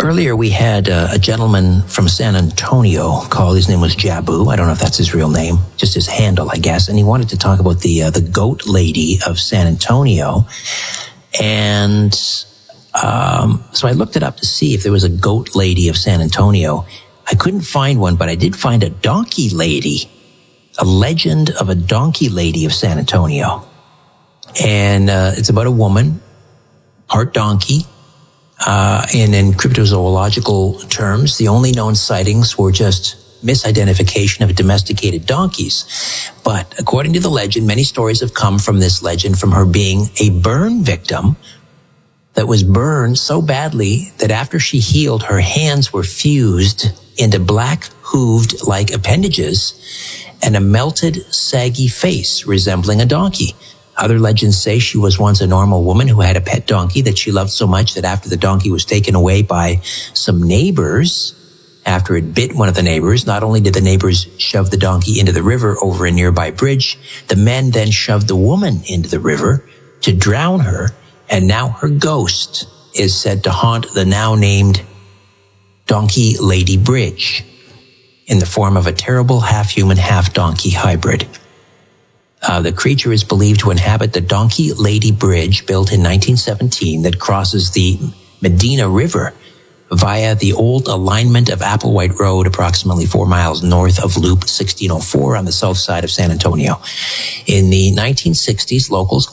Earlier, we had a gentleman from San Antonio call. His name was Jabu. I don't know if that's his real name, just his handle, I guess. And he wanted to talk about the goat lady of San Antonio. And so I looked it up to see if there was a goat lady of San Antonio. I couldn't find one, but I did find a donkey lady, a legend of a donkey lady of San Antonio. And it's about a woman, part donkey. In cryptozoological terms, the only known sightings were just misidentification of domesticated donkeys. But according to the legend, many stories have come from this legend from her being a burn victim that was burned so badly that after she healed, her hands were fused into black hooved like appendages and a melted, saggy face resembling a donkey. Other legends say she was once a normal woman who had a pet donkey that she loved so much that after the donkey was taken away by some neighbors, after it bit one of the neighbors, not only did the neighbors shove the donkey into the river over a nearby bridge, the men then shoved the woman into the river to drown her, and now her ghost is said to haunt the now named Donkey Lady Bridge in the form of a terrible half-human, half-donkey hybrid. The creature is believed to inhabit the Donkey Lady Bridge built in 1917 that crosses the Medina River via the old alignment of Applewhite Road, approximately 4 miles north of Loop 1604 on the south side of San Antonio. In the 1960s, locals